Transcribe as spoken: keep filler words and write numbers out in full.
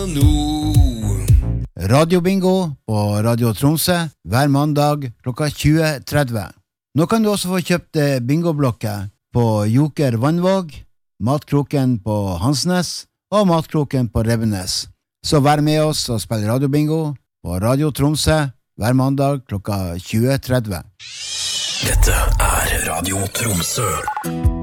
nå. Radio Bingo på Radio Tromsø hver mandag klokka tjue tretti. Nå kan du også få kjøpt bingoblokker på Joker Vannvåg, Matkroken på Hansnes og Matkroken på Rebbenes. Så vær med oss og spill Radio Bingo på Radio Tromsø hver mandag klokka tjue tretti. Dette er Radio Tromsø.